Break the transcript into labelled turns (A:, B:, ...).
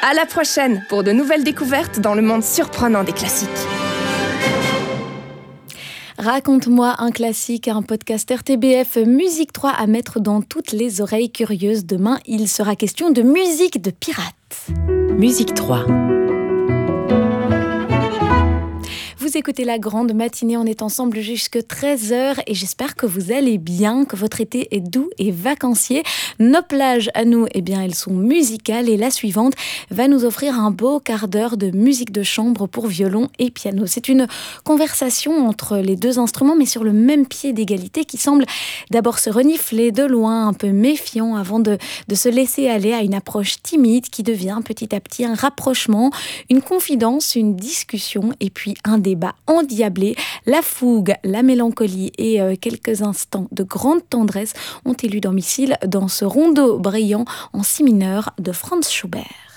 A: À la prochaine pour de nouvelles découvertes dans le monde surprenant des classiques.
B: Raconte-moi un classique, un podcast RTBF Musique 3 à mettre dans toutes les oreilles curieuses. Demain, il sera question de musique de pirates.
C: Musique 3.
B: Vous écoutez La Grande Matinée, on est ensemble jusque 13h et j'espère que vous allez bien, que votre été est doux et vacancier. Nos plages à nous, eh bien, elles sont musicales et la suivante va nous offrir un beau quart d'heure de musique de chambre pour violon et piano. C'est une conversation entre les deux instruments mais sur le même pied d'égalité qui semble d'abord se renifler de loin, un peu méfiant avant de se laisser aller à une approche timide qui devient petit à petit un rapprochement, une confidence, une discussion et puis un débat endiablé. La fougue, la mélancolie et quelques instants de grande tendresse ont élu domicile dans ce rondo brillant en si mineur de Franz Schubert.